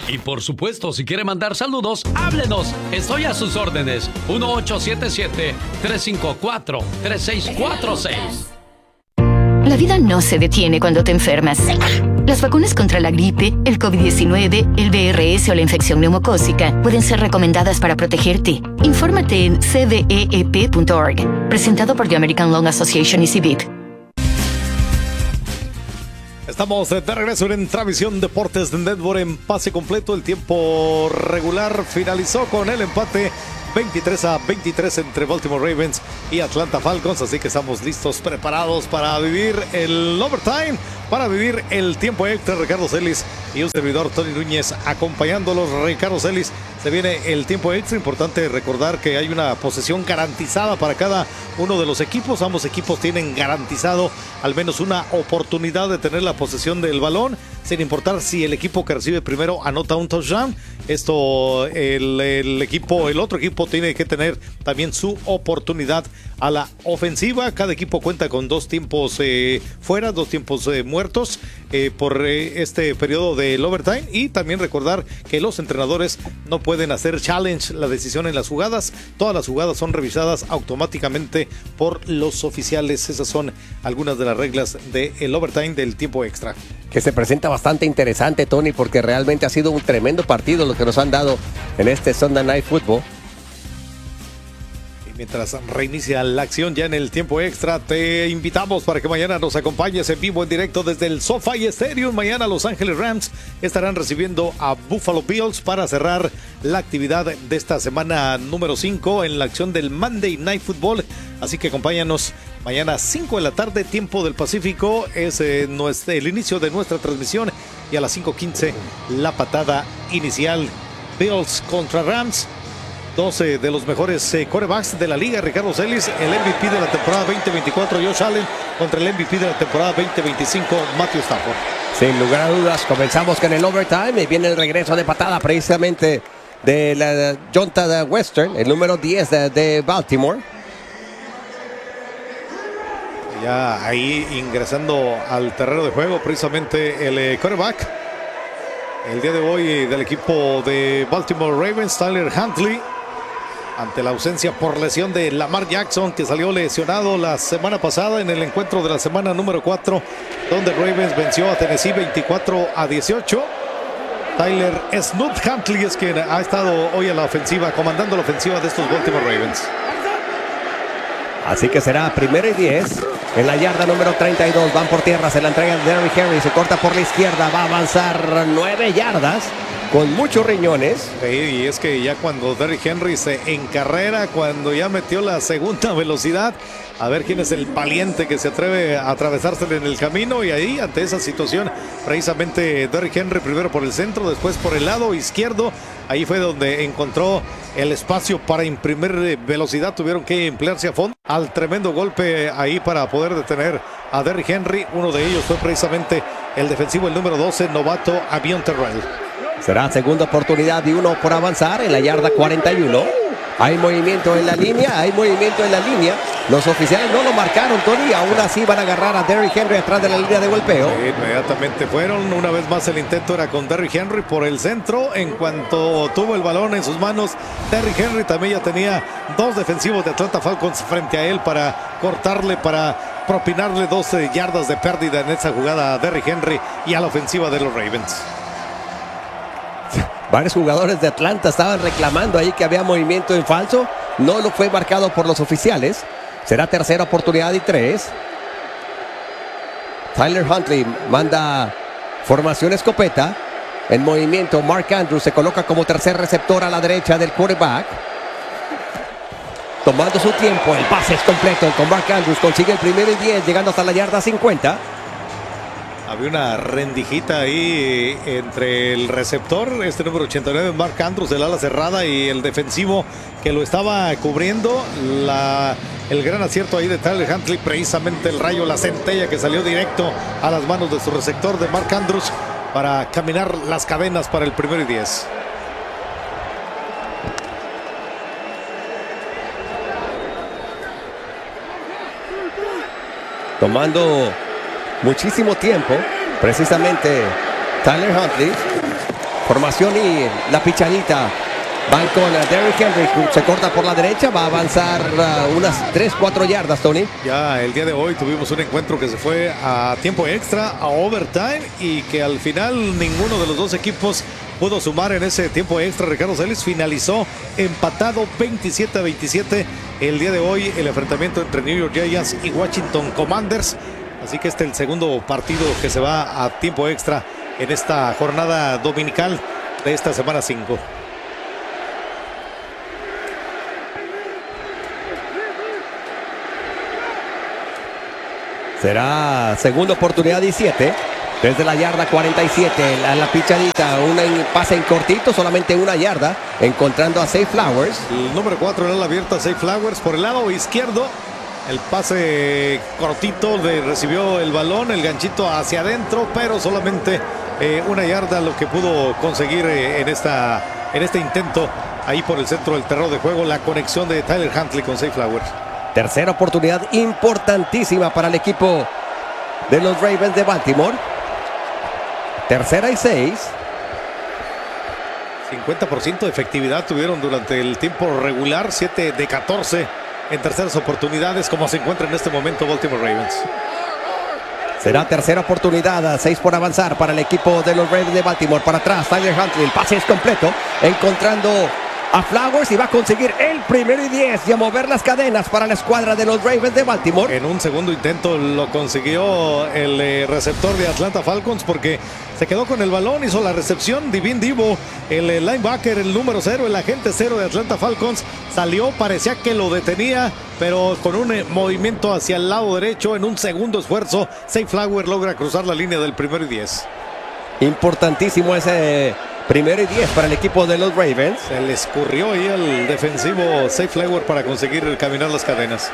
Y por supuesto, si quiere mandar saludos, háblenos. Estoy a sus órdenes. 1877-354-3646. La vida no se detiene cuando te enfermas. Las vacunas contra la gripe, el COVID-19, el VRS o la infección neumocócica pueden ser recomendadas para protegerte. Infórmate en cveep.org. Presentado por The American Lung Association y CVIP. Estamos de regreso en Travisión Deportes de Network en pase completo. El tiempo regular finalizó con el empate 23-23 entre Baltimore Ravens y Atlanta Falcons, así que estamos listos, preparados para vivir el overtime, para vivir el tiempo extra. Ricardo Celis y un servidor, Tony Núñez, acompañándolos. Ricardo Celis, se viene el tiempo extra. Importante recordar que hay una posesión garantizada para cada uno de los equipos. Ambos equipos tienen garantizado al menos una oportunidad de tener la posesión del balón, sin importar si el equipo que recibe primero anota un touchdown. Esto, el otro equipo tiene que tener también su oportunidad a la ofensiva. Cada equipo cuenta con 2 tiempos fuera, 2 tiempos muertos por este periodo del overtime. Y también recordar que los entrenadores no pueden hacer challenge la decisión en las jugadas. Todas las jugadas son revisadas automáticamente por los oficiales. Esas son algunas de las reglas del overtime, del tiempo extra. Que se presenta bastante interesante, Tony, porque realmente ha sido un tremendo partido lo que nos han dado en este Sunday Night Football. Mientras reinicia la acción ya en el tiempo extra, te invitamos para que mañana nos acompañes en vivo, en directo desde el SoFi Stadium. Mañana Los Ángeles Rams estarán recibiendo a Buffalo Bills para cerrar la actividad de esta semana número 5 en la acción del Monday Night Football. Así que acompáñanos mañana 5 de la tarde, tiempo del Pacífico. Es el inicio de nuestra transmisión y a las 5:15 la patada inicial. Bills contra Rams. 12 de los mejores quarterbacks de la liga. Ricardo Celis, el MVP de la temporada 2024, Josh Allen, contra el MVP de la temporada 2025, Matthew Stafford. Sin lugar a dudas, comenzamos con el overtime y viene el regreso de patada precisamente de la Jonta Western, el número 10 de Baltimore. Ya ahí ingresando al terreno de juego precisamente el quarterback. El día de hoy del equipo de Baltimore Ravens, Tyler Huntley, ante la ausencia por lesión de Lamar Jackson, que salió lesionado la semana pasada en el encuentro de la semana número 4, donde Ravens venció a Tennessee 24-18. Tyler Snoop Huntley es quien ha estado hoy a la ofensiva, comandando la ofensiva de estos Baltimore Ravens. Así que será 1st y 10 en la yarda número 32. Van por tierra, se la entrega Derrick Henry, se corta por la izquierda, va a avanzar 9 yardas. Con muchos riñones. Sí, y es que ya cuando Derrick Henry se encarrera, cuando ya metió la segunda velocidad, a ver quién es el valiente que se atreve a atravesársele en el camino. Y ahí, ante esa situación, precisamente Derrick Henry primero por el centro, después por el lado izquierdo. Ahí fue donde encontró el espacio para imprimir velocidad. Tuvieron que emplearse a fondo al tremendo golpe ahí para poder detener a Derrick Henry. Uno de ellos fue precisamente el defensivo, el número 12, novato Avion Terrell. Será segunda oportunidad y 1 por avanzar en la yarda 41. Hay movimiento en la línea, Los oficiales no lo marcaron, Tony. Aún así van a agarrar a Derrick Henry atrás de la línea de golpeo. Sí, inmediatamente fueron. Una vez más el intento era con Derrick Henry por el centro. En cuanto tuvo el balón en sus manos, Derrick Henry también ya tenía 2 defensivos de Atlanta Falcons frente a él para cortarle, para propinarle 12 yardas de pérdida en esa jugada a Derrick Henry y a la ofensiva de los Ravens. Varios jugadores de Atlanta estaban reclamando ahí que había movimiento en falso. No lo fue marcado por los oficiales. Será tercera oportunidad y 3. Tyler Huntley manda formación escopeta. En movimiento, Mark Andrews se coloca como tercer receptor a la derecha del quarterback. Tomando su tiempo, el pase es completo con Mark Andrews. Consigue el 1st y 10, llegando hasta la yarda 50. Había una rendijita ahí entre el receptor, este número 89, Mark Andrews, del ala cerrada, y el defensivo que lo estaba cubriendo. El gran acierto ahí de Tyler Huntley, precisamente el rayo, la centella que salió directo a las manos de su receptor, de Mark Andrews, para caminar las cadenas para el 1st y 10. Tomando muchísimo tiempo, precisamente Tyler Huntley. Formación y la pichadita. Van con Derrick Henry, se corta por la derecha, va a avanzar unas 3-4 yardas, Tony. Ya el día de hoy tuvimos un encuentro que se fue a tiempo extra, a overtime, y que al final ninguno de los dos equipos pudo sumar en ese tiempo extra. Ricardo Celis finalizó empatado 27-27 el día de hoy el enfrentamiento entre New York Giants y Washington Commanders. Así que este es el segundo partido que se va a tiempo extra en esta jornada dominical de esta semana 5. Será segunda oportunidad 17. Desde la yarda 47, la pichadita, un pase en cortito, solamente una yarda, encontrando a Zay Flowers. El número 4 en la abierta, Zay Flowers por el lado izquierdo. El pase cortito, recibió el balón, el ganchito hacia adentro, pero solamente una yarda lo que pudo conseguir en este intento ahí por el centro del terreno de juego. La conexión de Tyler Huntley con Zay Flowers. Tercera oportunidad importantísima para el equipo de los Ravens de Baltimore. Tercera y 6. 50% de efectividad tuvieron durante el tiempo regular, 7 de 14 en terceras oportunidades, como se encuentra en este momento Baltimore Ravens. Será tercera oportunidad, 6 por avanzar para el equipo de los Ravens de Baltimore. Para atrás, Tyler Huntley, el pase es completo, encontrando a Flowers y va a conseguir el 1-10 y a mover las cadenas para la escuadra de los Ravens de Baltimore. En un segundo intento lo consiguió el receptor de Atlanta Falcons, porque se quedó con el balón, hizo la recepción. Divin Divo, el linebacker, el número 0, el agente 0 de Atlanta Falcons, salió, parecía que lo detenía, pero con un movimiento hacia el lado derecho, en un segundo esfuerzo, Zay Flowers logra cruzar la línea del 1-10. Importantísimo ese 1-10 para el equipo de los Ravens. Se le escurrió ahí al defensivo Zay Flowers para conseguir caminar las cadenas.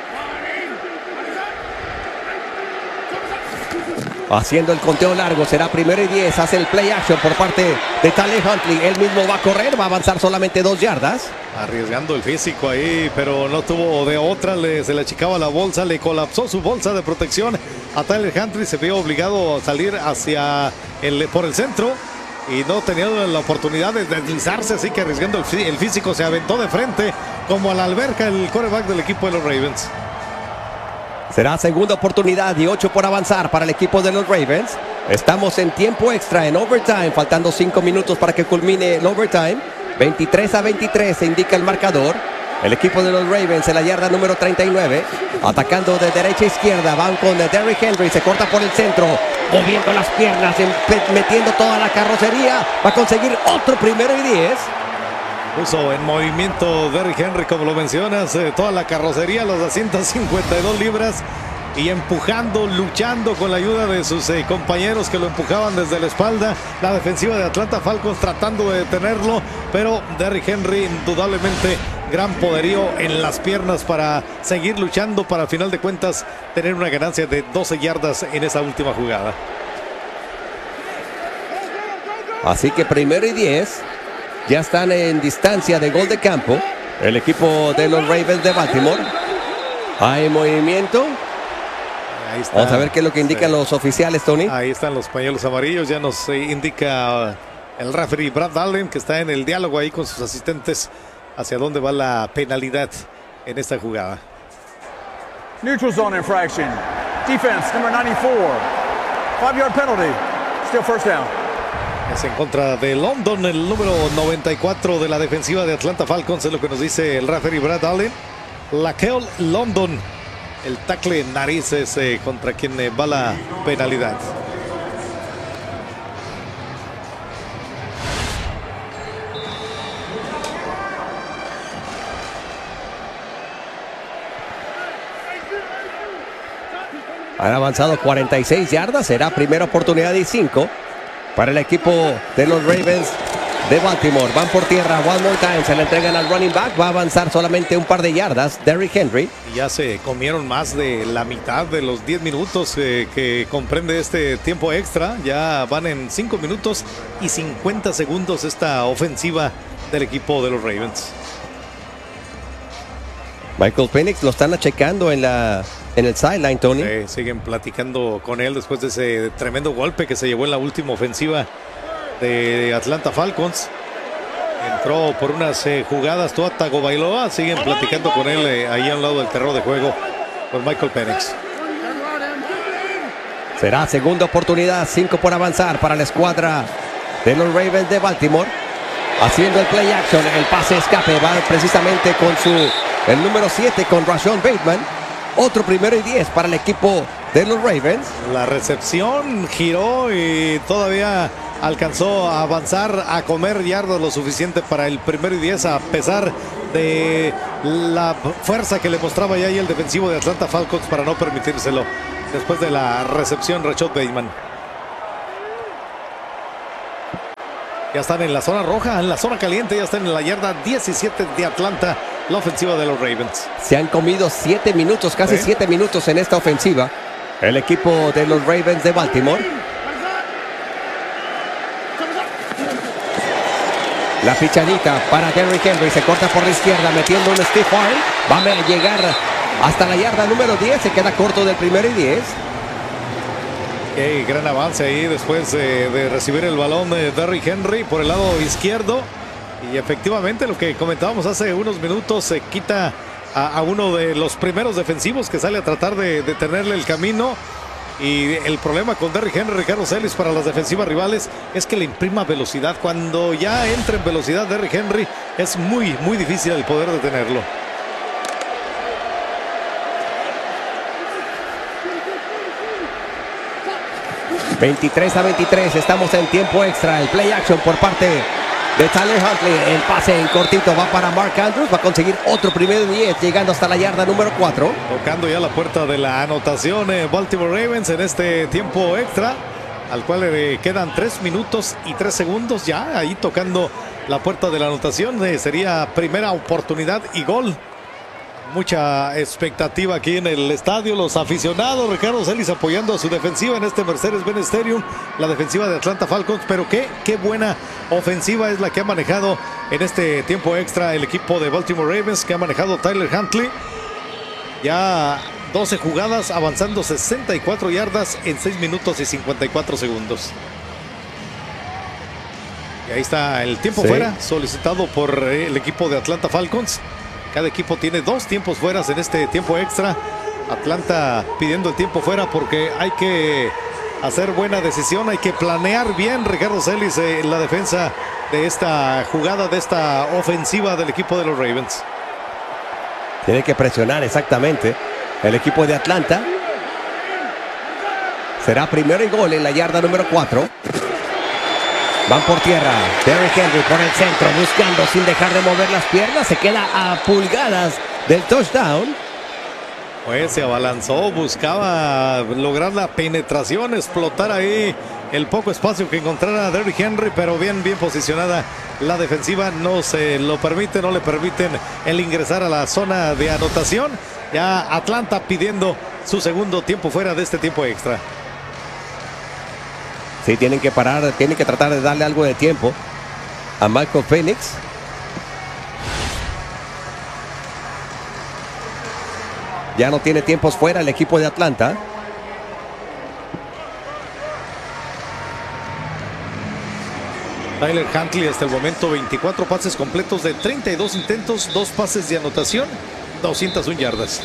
Haciendo el conteo largo, será 1-10, hace el play action por parte de Tyler Huntley. Él mismo va a correr, va a avanzar solamente 2 yardas. Arriesgando el físico ahí, pero no tuvo de otra, se le achicaba la bolsa, le colapsó su bolsa de protección a Tyler Huntley. Se vio obligado a salir por el centro y no tenía la oportunidad de deslizarse, así que arriesgando el físico se aventó de frente como a la alberca el quarterback del equipo de los Ravens. Será segunda oportunidad y 8 por avanzar para el equipo de los Ravens. Estamos en tiempo extra, en overtime, faltando 5 minutos para que culmine el overtime. 23-23 se indica el marcador. El equipo de los Ravens en la yarda número 39, atacando de derecha a izquierda, van con Derrick Henry, se corta por el centro, moviendo las piernas, metiendo toda la carrocería, va a conseguir otro 1-10. Puso en movimiento Derrick Henry, como lo mencionas, toda la carrocería, los 252 libras, y empujando, luchando con la ayuda de sus compañeros que lo empujaban desde la espalda. La defensiva de Atlanta Falcons tratando de detenerlo, pero Derrick Henry indudablemente gran poderío en las piernas para seguir luchando, para al final de cuentas tener una ganancia de 12 yardas en esa última jugada. Así que 1-10. Ya están en distancia de gol de campo el equipo de los Ravens de Baltimore. Hay movimiento. Ahí está. Vamos a ver qué es lo que indican los oficiales, Tony. Ahí están los pañuelos amarillos. Ya nos indica el referee Brad Allen, que está en el diálogo ahí con sus asistentes hacia dónde va la penalidad en esta jugada. Neutral zone infraction. Defense number 94. 5-yard penalty. Still first down. Es en contra de London, el número 94 de la defensiva de Atlanta Falcons, es lo que nos dice el referee Brad Allen. Laquel London, el tackle en narices contra quien va la penalidad. Han avanzado 46 yardas, será primera oportunidad y 5 para el equipo de los Ravens de Baltimore. Van por tierra, one more time, se le entregan al running back, va a avanzar solamente un par de yardas, Derrick Henry. Y ya se comieron más de la mitad de los 10 minutos que comprende este tiempo extra. Ya van en 5 minutos y 50 segundos esta ofensiva del equipo de los Ravens. Michael Penix lo están checando en el sideline, Tony. Siguen platicando con él después de ese tremendo golpe que se llevó en la última ofensiva de Atlanta Falcons. Entró por unas jugadas Tua Tagovailoa. Siguen platicando con él ahí a un lado del terreno de juego con Michael Penix. Será segunda oportunidad, 5 por avanzar para la escuadra de los Ravens de Baltimore. Haciendo el play action, el pase escape va precisamente con el número 7 con Rashon Bateman. Otro 1º y 10 para el equipo de los Ravens. La recepción giró y todavía alcanzó a avanzar, a comer yardas lo suficiente para el 1º y 10, a pesar de la fuerza que le mostraba ya ahí el defensivo de Atlanta Falcons para no permitírselo después de la recepción. Rashon Bateman. Ya están en la zona roja, en la zona caliente, ya están en la yarda 17 de Atlanta, la ofensiva de los Ravens. Se han comido 7 minutos, casi 7 minutos en esta ofensiva. El equipo de los Ravens de Baltimore. La pichadita para Derrick Henry, se corta por la izquierda, metiendo un stiff arm. Va a llegar hasta la yarda número 10, se queda corto del 1º y 10. Qué gran avance ahí después de recibir el balón de Derrick Henry por el lado izquierdo. Y efectivamente lo que comentábamos hace unos minutos, se quita a uno de los primeros defensivos que sale a tratar de detenerle el camino. Y el problema con Derrick Henry, Ricardo Celis, para las defensivas rivales es que le imprima velocidad. Cuando ya entra en velocidad Derrick Henry, es muy difícil el poder detenerlo. ...23-23, estamos en tiempo extra. El play action por parte de Tyler Huntley. El pase en cortito va para Mark Andrews. Va a conseguir otro 1º y 10, llegando hasta la yarda número 4. Tocando ya la puerta de la anotación Baltimore Ravens en este tiempo extra, al cual le quedan 3 minutos y 3 segundos ya. Ahí tocando la puerta de la anotación. Sería primera oportunidad y gol. Mucha expectativa aquí en el estadio. Los aficionados, Ricardo Celis, apoyando a su defensiva en este Mercedes-Benz Stadium, la defensiva de Atlanta Falcons. Pero qué buena ofensiva es la que ha manejado en este tiempo extra el equipo de Baltimore Ravens, que ha manejado Tyler Huntley. Ya 12 jugadas, avanzando 64 yardas en 6 minutos y 54 segundos. Y ahí está el tiempo fuera, solicitado por el equipo de Atlanta Falcons. Cada equipo tiene 2 tiempos fuera en este tiempo extra. Atlanta pidiendo el tiempo fuera porque hay que hacer buena decisión, hay que planear bien, Ricardo Celis, la defensa de esta jugada, de esta ofensiva del equipo de los Ravens. Tiene que presionar exactamente el equipo de Atlanta. Será 1º y gol en la yarda número 4. Van por tierra, Derrick Henry por el centro, buscando sin dejar de mover las piernas. Se queda a pulgadas del touchdown. Pues se abalanzó, buscaba lograr la penetración, explotar ahí el poco espacio que encontrara Derrick Henry, pero bien posicionada la defensiva. No se lo permite, no le permiten el ingresar a la zona de anotación. Ya Atlanta pidiendo su segundo tiempo fuera de este tiempo extra. Sí, tienen que parar, tienen que tratar de darle algo de tiempo a Michael Penix. Ya no tiene tiempos fuera el equipo de Atlanta. Tyler Huntley hasta el momento 24 pases completos de 32 intentos, 2 pases de anotación, 201 yardas.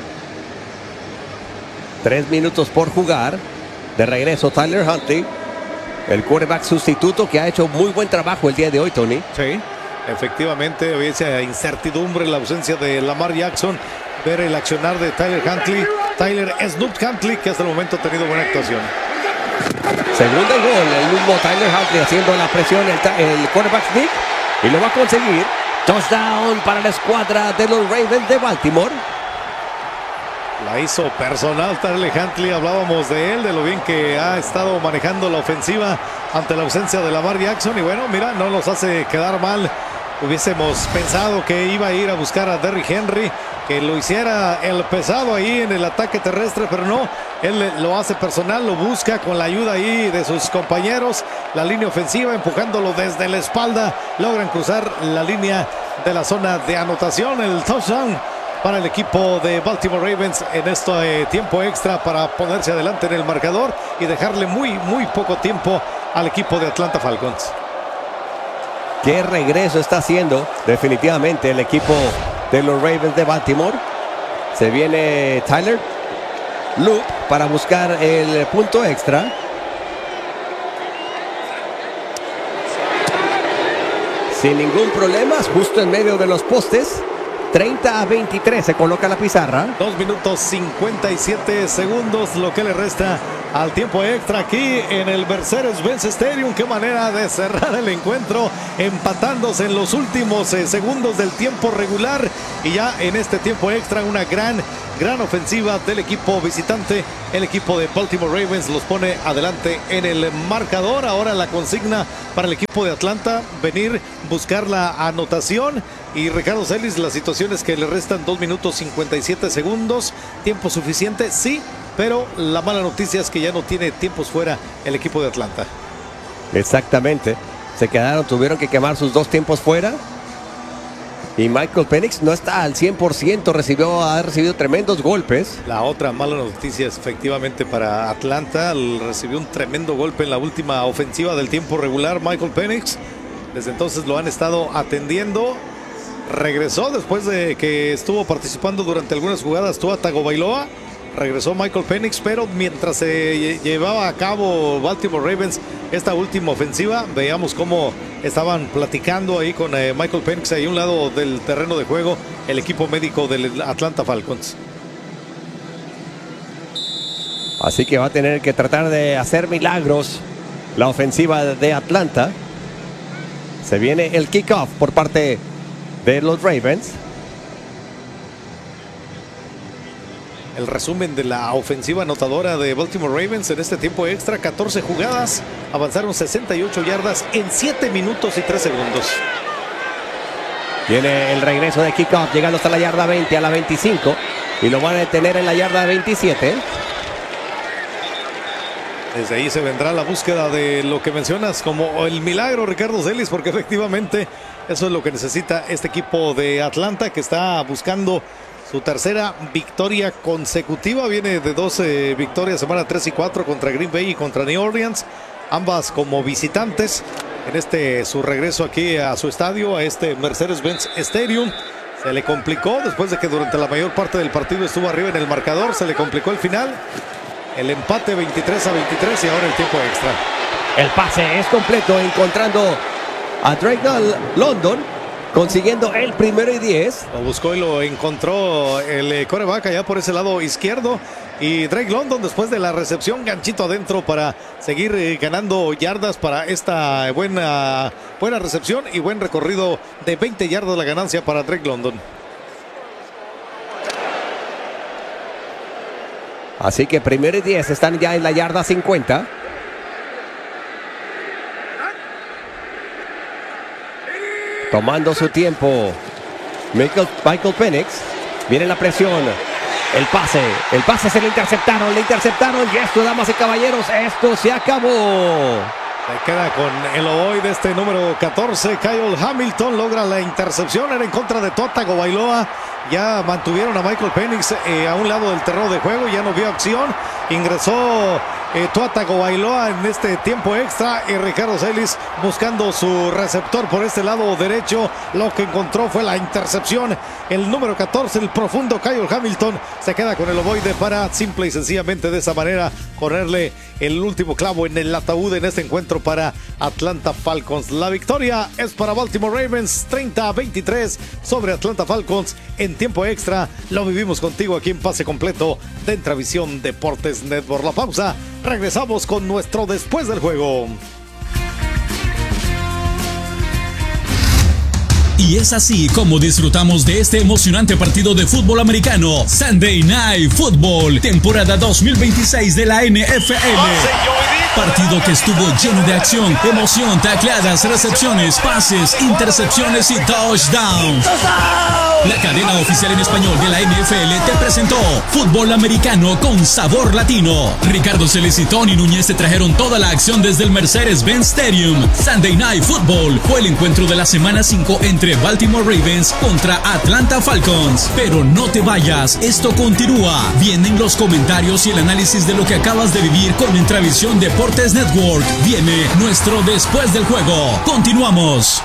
3 minutos por jugar. De regreso Tyler Huntley, el quarterback sustituto, que ha hecho muy buen trabajo el día de hoy, Tony. Sí, efectivamente, había esa incertidumbre, la ausencia de Lamar Jackson, ver el accionar de Tyler Huntley, Tyler Snoop Huntley, que hasta el momento ha tenido buena actuación. Segundo gol, el mismo Tyler Huntley haciendo la presión, el quarterback sneak, y lo va a conseguir. Touchdown para la escuadra de los Ravens de Baltimore. La hizo personal Tyler Huntley, hablábamos de él, de lo bien que ha estado manejando la ofensiva ante la ausencia de Lamar Jackson. Y bueno, mira, no nos hace quedar mal. Hubiésemos pensado que iba a ir a buscar a Derrick Henry, que lo hiciera el pesado ahí en el ataque terrestre, pero no, él lo hace personal, lo busca con la ayuda ahí de sus compañeros, la línea ofensiva empujándolo desde la espalda, logran cruzar la línea de la zona de anotación, el touchdown para el equipo de Baltimore Ravens en este tiempo extra para ponerse adelante en el marcador y dejarle muy poco tiempo al equipo de Atlanta Falcons. Qué regreso está haciendo definitivamente el equipo de los Ravens de Baltimore. Se viene Tyler Loop para buscar el punto extra. Sin ningún problema, justo en medio de los postes. 30-23 se coloca la pizarra. 2 minutos 57 segundos, lo que le resta al tiempo extra aquí en el Mercedes-Benz Stadium. Qué manera de cerrar el encuentro, empatándose en los últimos segundos del tiempo regular. Y ya en este tiempo extra una gran ofensiva del equipo visitante. El equipo de Baltimore Ravens los pone adelante en el marcador. Ahora la consigna para el equipo de Atlanta, venir, buscar la anotación. Y Ricardo Celis, las situaciones que le restan 2 minutos 57 segundos. Tiempo suficiente, sí, pero la mala noticia es que ya no tiene tiempos fuera el equipo de Atlanta. Exactamente. Tuvieron que quemar sus 2 tiempos fuera. Y Michael Penix no está al 100%, ha recibido tremendos golpes. La otra mala noticia es efectivamente para Atlanta. Recibió un tremendo golpe en la última ofensiva del tiempo regular Michael Penix. Desde entonces lo han estado atendiendo. Regresó después de que estuvo participando durante algunas jugadas Tua Tagovailoa. Regresó Michael Penix, pero mientras se llevaba a cabo Baltimore Ravens esta última ofensiva, veíamos cómo estaban platicando ahí con Michael Penix ahí a un lado del terreno de juego el equipo médico del Atlanta Falcons. Así que va a tener que tratar de hacer milagros la ofensiva de Atlanta. Se viene el kickoff por parte de los Ravens. El resumen de la ofensiva anotadora de Baltimore Ravens en este tiempo extra: 14 jugadas, avanzaron 68 yardas en 7 minutos y 3 segundos. Viene el regreso de kickoff, llegando hasta la yarda 20, a la 25, y lo van a detener en la yarda 27. Desde ahí se vendrá la búsqueda de lo que mencionas como el milagro, Ricardo Celis, porque efectivamente eso es lo que necesita este equipo de Atlanta, que está buscando su tercera victoria consecutiva. Viene de 12 victorias, semana 3 y 4 contra Green Bay y contra New Orleans, ambas como visitantes. En su regreso aquí a su estadio, a este Mercedes-Benz Stadium, se le complicó después de que durante la mayor parte del partido estuvo arriba en el marcador. Se le complicó el final, el empate 23-23 y ahora el tiempo extra. El pase es completo, encontrando a Drake London, consiguiendo el 1-y-10. Lo buscó y lo encontró el quarterback allá por ese lado izquierdo. Y Drake London, después de la recepción, ganchito adentro para seguir ganando yardas para esta buena recepción y buen recorrido de 20 yardas la ganancia para Drake London. Así que 1-y-10, están ya en la yarda 50. Tomando su tiempo Michael Penix. Viene la presión. El pase se le interceptaron y esto, damas y caballeros, esto se acabó. Se queda con el ovoide este número 14, Kyle Hamilton, logra la intercepción, era en contra de Tua Tagovailoa. Ya mantuvieron a Michael Penix a un lado del terreno de juego, ya no vio acción. Ingresó Tua Tagovailoa en este tiempo extra y Ricardo Celis buscando su receptor por este lado derecho. Lo que encontró fue la intercepción. El número 14, el profundo Kyle Hamilton, se queda con el ovoide para simple y sencillamente de esa manera ponerle el último clavo en el ataúd en este encuentro para Atlanta Falcons. La victoria es para Baltimore Ravens, 30-23 sobre Atlanta Falcons en tiempo extra. Lo vivimos contigo aquí en Pase Completo de Entravisión Deportes Network. La pausa, regresamos con nuestro después del juego. Y es así como disfrutamos de este emocionante partido de fútbol americano, Sunday Night Football, temporada 2026 de la NFL. Partido que estuvo lleno de acción, emoción, tacleadas, recepciones, pases, intercepciones y touchdowns. La cadena oficial en español de la NFL te presentó fútbol americano con sabor latino. Ricardo Celis y Tony Núñez te trajeron toda la acción desde el Mercedes-Benz Stadium. Sunday Night Football fue el encuentro de la semana 5 entre Baltimore Ravens contra Atlanta Falcons. Pero no te vayas, esto continúa. Vienen los comentarios y el análisis de lo que acabas de vivir con Entravisión Deportes Network. Viene nuestro Después del Juego. Continuamos.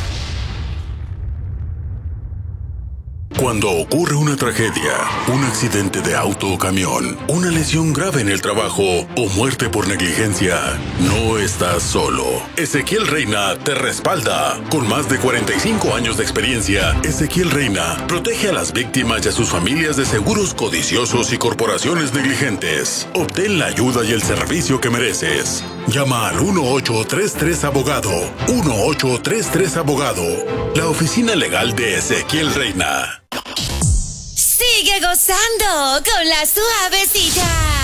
Cuando ocurre una tragedia, un accidente de auto o camión, una lesión grave en el trabajo o muerte por negligencia, no estás solo. Ezequiel Reina te respalda. Con más de 45 años de experiencia, Ezequiel Reina protege a las víctimas y a sus familias de seguros codiciosos y corporaciones negligentes. Obtén la ayuda y el servicio que mereces. Llama al 1833-ABOGADO. 1833-ABOGADO. La oficina legal de Ezequiel Reina. Sigue gozando con la suavecita.